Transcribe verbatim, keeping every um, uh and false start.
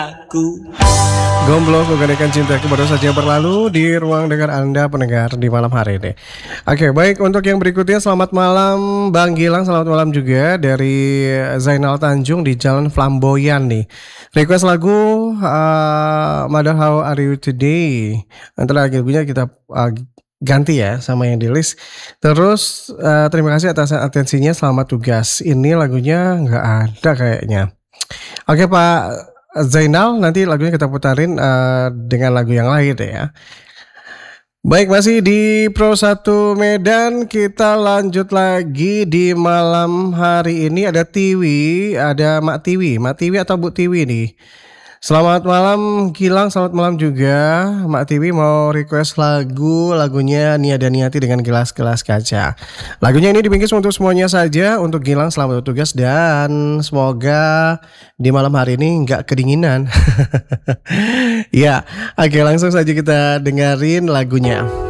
Aku Gomblo, menggadaikan cintaku baru saja berlalu di ruang dengar Anda pendengar di malam hari ini. Oke, baik untuk yang berikutnya selamat malam Bang Gilang, selamat malam juga dari Zainal Tanjung di Jalan Flamboyan nih. Request lagu uh, Mother How Are You Today. Nanti lagunya kita uh, ganti ya sama yang di list. Terus uh, terima kasih atas atensinya, selamat tugas. Ini lagunya nggak ada kayaknya. Oke Pak Zainal, nanti lagunya kita putarin uh, dengan lagu yang lain ya. Baik, masih di Pro satu Medan, kita lanjut lagi di malam hari ini. Ada Tiwi, ada Mak Tiwi, Mak Tiwi atau Bu Tiwi nih. Selamat malam Gilang, selamat malam juga. Mak Tiwi mau request lagu, lagunya Nia dan Niati dengan Gelas-Gelas Kaca. Lagunya ini dibingkis untuk semuanya saja. Untuk Gilang selamat bertugas dan semoga di malam hari ini nggak kedinginan. Ya, oke langsung saja kita dengerin lagunya.